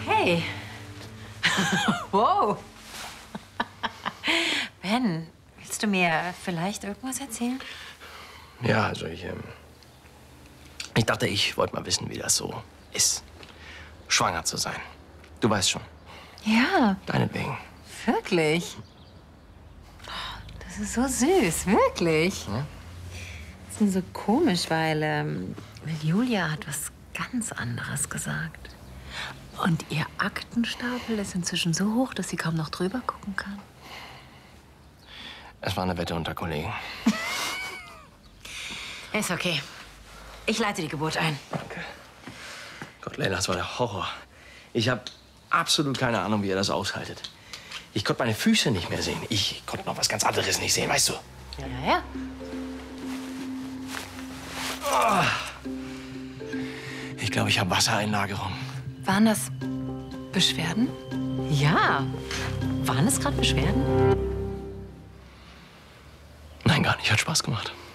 Hey. Wow. Ben, willst du mir vielleicht irgendwas erzählen? Ja, also ich dachte, ich wollte mal wissen, wie das so ist, schwanger zu sein. Du weißt schon. Ja. Deinetwegen. Wirklich? Das ist so süß, wirklich. Ja? Das ist nur so komisch, weil Julia hat was ganz anderes gesagt. Und ihr Aktenstapel ist inzwischen so hoch, dass sie kaum noch drüber gucken kann. Es war eine Wette unter Kollegen. Ist okay. Ich leite die Geburt ein. Danke. Gott, Leila, das war der Horror. Ich habe absolut keine Ahnung, wie ihr das aushaltet. Ich konnte meine Füße nicht mehr sehen. Ich konnte noch was ganz anderes nicht sehen, weißt du? Ja. Oh. Ich glaube, ich habe Wassereinlagerung. Waren das Beschwerden? Ja. Waren es gerade Beschwerden? Nein, gar nicht. Hat Spaß gemacht.